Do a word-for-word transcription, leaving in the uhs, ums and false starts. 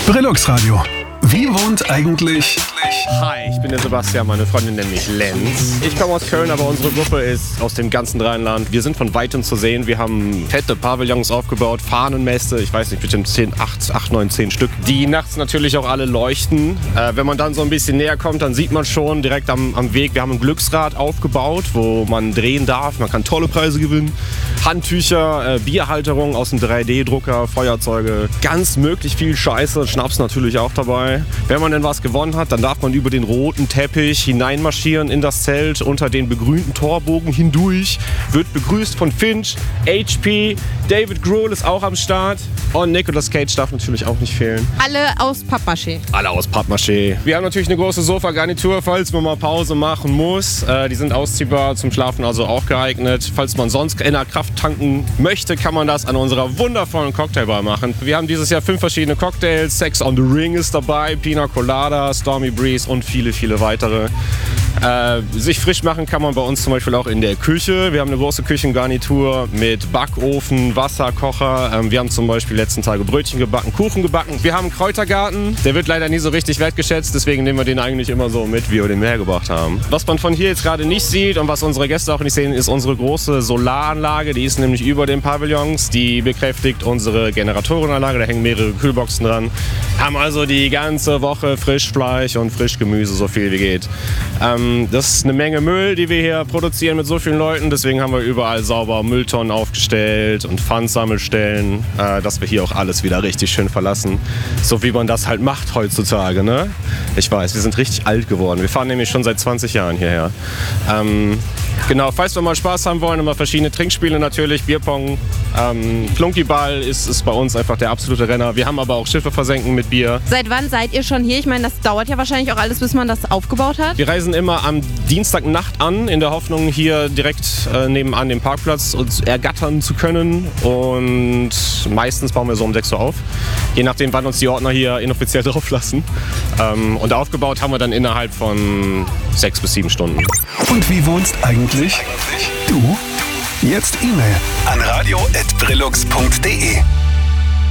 Brillux Radio. Wie wohnt eigentlich... Hi, ich bin der Sebastian, meine Freundin nennt mich Lenz. Ich komme aus Köln, aber unsere Gruppe ist aus dem ganzen Rheinland. Wir sind von weitem zu sehen. Wir haben fette Pavillons aufgebaut, Fahnenmäste, ich weiß nicht, bestimmt zehn, acht, neun, zehn Stück, die nachts natürlich auch alle leuchten. Äh, wenn man dann so ein bisschen näher kommt, dann sieht man schon direkt am, am Weg, wir haben ein Glücksrad aufgebaut, wo man drehen darf. Man kann tolle Preise gewinnen. Handtücher, äh, Bierhalterungen aus dem drei D Drucker, Feuerzeuge, ganz möglich viel Scheiße, Schnaps natürlich auch dabei. Wenn man denn was gewonnen hat, dann darf man über den roten Teppich hineinmarschieren in das Zelt, unter den begrünten Torbogen hindurch, wird begrüßt von Finch, H P, David Grohl ist auch am Start und Nicolas Cage darf natürlich auch nicht fehlen. Alle aus Pappmaché. Alle aus Pappmaché. Wir haben natürlich eine große Sofagarnitur, falls man mal Pause machen muss. Äh, die sind ausziehbar, zum Schlafen also auch geeignet. Falls man sonst in der Kraft tanken möchte, kann man das an unserer wundervollen Cocktailbar machen. Wir haben dieses Jahr fünf verschiedene Cocktails. Sex on the Ring ist dabei, Pina Colada, Stormy Breeze und viele, viele weitere. Äh, sich frisch machen kann man bei uns zum Beispiel auch in der Küche. Wir haben eine große Küchengarnitur mit Backofen, Wasserkocher. Ähm, wir haben zum Beispiel letzten Tage Brötchen gebacken, Kuchen gebacken. Wir haben einen Kräutergarten. Der wird leider nie so richtig wertgeschätzt, deswegen nehmen wir den eigentlich immer so mit, wie wir den hergebracht haben. Was man von hier jetzt gerade nicht sieht und was unsere Gäste auch nicht sehen, ist unsere große Solaranlage. Die ist nämlich über den Pavillons. Die bekräftigt unsere Generatorenanlage. Da hängen mehrere Kühlboxen dran. Haben also die ganze Woche Frischfleisch und Frischgemüse, so viel wie geht. Ähm, das ist eine Menge Müll, die wir hier produzieren mit so vielen Leuten. Deswegen haben wir überall sauber Mülltonnen aufgestellt und Pfandsammelstellen, äh, dass wir hier auch alles wieder richtig schön verlassen. So wie man das halt macht heutzutage, ne? Ich weiß, wir sind richtig alt geworden. Wir fahren nämlich schon seit zwanzig Jahren hierher. Ähm, genau, falls wir mal Spaß haben wollen, immer verschiedene Trinkspiele natürlich, Bierpong, ähm, Flunkyball ist, ist bei uns einfach der absolute Renner. Wir haben aber auch Schiffe versenken mit Bier. Seit wann seid ihr schon hier? Ich meine, das dauert ja wahrscheinlich auch alles, bis man das aufgebaut hat. Wir reisen immer am Dienstagnacht an, in der Hoffnung, hier direkt äh, nebenan den Parkplatz uns ergattern zu können. Und meistens bauen wir so um sechs Uhr auf, je nachdem, wann uns die Ordner hier inoffiziell drauf lassen. Ähm, und aufgebaut haben wir dann innerhalb von sechs bis sieben Stunden. Und wie wohnst eigentlich du? Jetzt E-Mail an radio at brillux punkt de.